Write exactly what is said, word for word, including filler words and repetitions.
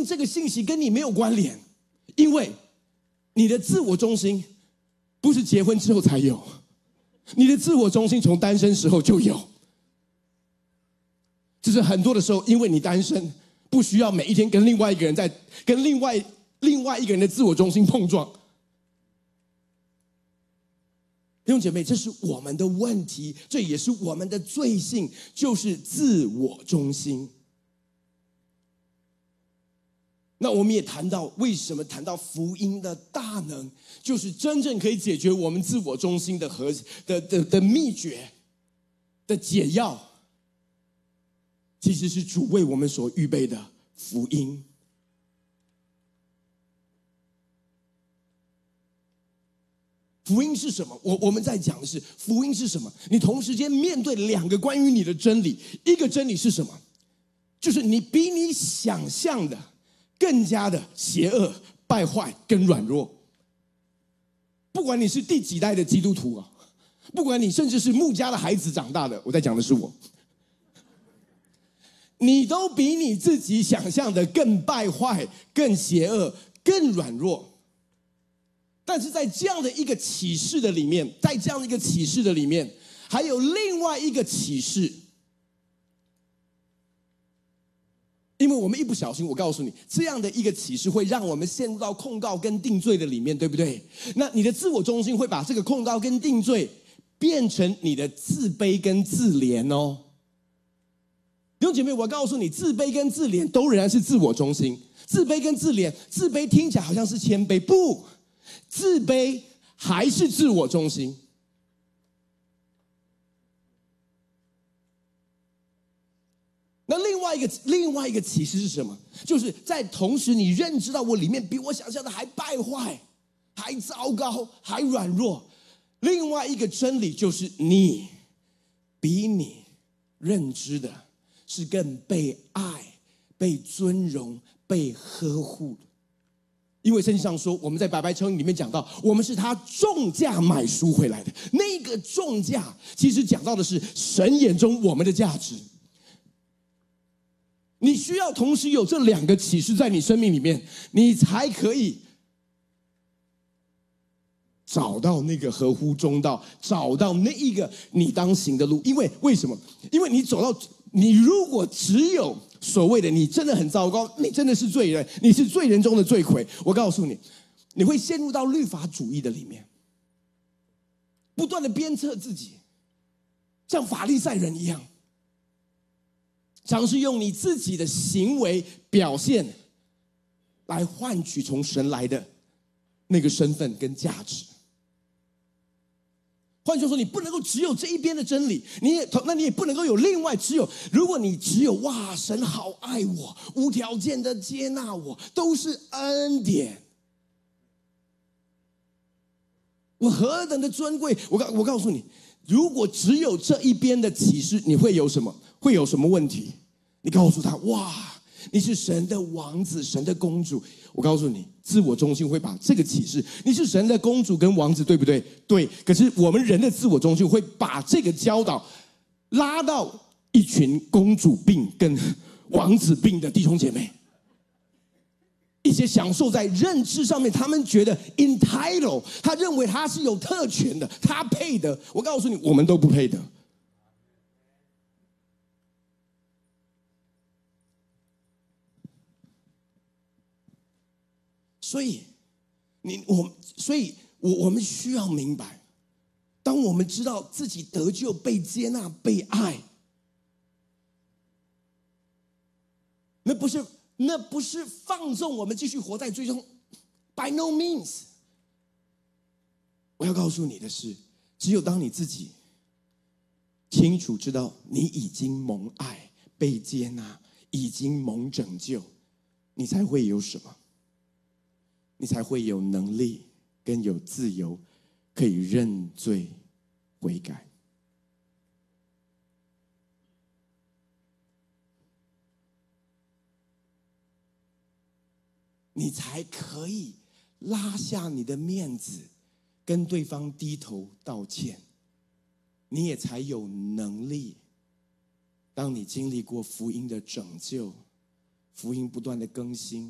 信这个信息跟你没有关联，因为你的自我中心不是结婚之后才有，你的自我中心从单身时候就有。只是很多的时候，因为你单身，不需要每一天跟另外一个人在跟另外另外一个人的自我中心碰撞。弟兄姐妹，这是我们的问题，这也是我们的罪性，就是自我中心。那我们也谈到，为什么谈到福音的大能，就是真正可以解决我们自我中心的核的的的秘诀的解药，其实是主为我们所预备的福音。福音是什么？我我们在讲的是福音是什么？你同时间面对两个关于你的真理，一个真理是什么？就是你比你想象的更加的邪恶、败坏跟软弱。不管你是第几代的基督徒啊，不管你甚至是牧家的孩子长大的，我在讲的是我，你都比你自己想象的更败坏、更邪恶、更软弱。但是在这样的一个启示的里面，在这样的一个启示的里面，还有另外一个启示。因为我们一不小心，我告诉你，这样的一个启示会让我们陷入到控告跟定罪的里面，对不对？那你的自我中心会把这个控告跟定罪变成你的自卑跟自怜哦。弟兄姐妹，我告诉你，自卑跟自怜都仍然是自我中心。自卑跟自怜，自卑听起来好像是谦卑，不，自卑还是自我中心。那另外一个另外一个启示是什么？就是在同时你认知到我里面比我想象的还败坏，还糟糕，还软弱。另外一个真理就是你比你认知的是更被爱、被尊荣、被呵护的。因为圣经上说，我们在白白称里面讲到，我们是他重价买赎回来的。那个重价其实讲到的是神眼中我们的价值。你需要同时有这两个启示在你生命里面，你才可以找到那个合乎中道，找到那一个你当行的路。因为为什么？因为你走到，你如果只有所谓的你真的很糟糕，你真的是罪人，你是罪人中的罪魁，我告诉你，你会陷入到律法主义的里面，不断的鞭策自己，像法利赛人一样，尝试用你自己的行为表现来换取从神来的那个身份跟价值。换句话说，你不能够只有这一边的真理，你也那你也不能够有另外只有，如果你只有哇，神好爱我，无条件的接纳我，都是恩典，我何等的尊贵！我告我告诉你，如果只有这一边的启示，你会有什么？会有什么问题？你告诉他，哇，你是神的王子，神的公主。我告诉你，自我中心会把这个启示，你是神的公主跟王子，对不对？对。可是我们人的自我中心会把这个教导拉到一群公主病跟王子病的弟兄姐妹，一些享受在认知上面，他们觉得 entitled， 他认为他是有特权的，他配的。我告诉你，我们都不配的。所以，你我，所以我我们需要明白，当我们知道自己得救、被接纳、被爱，那不是那不是放纵我们继续活在最终 ，by no means。我要告诉你的是，只有当你自己清楚知道你已经蒙爱、被接纳、已经蒙拯救，你才会有什么？你才会有能力跟有自由，可以认罪悔改。你才可以拉下你的面子，跟对方低头道歉。你也才有能力，当你经历过福音的拯救，福音不断的更新，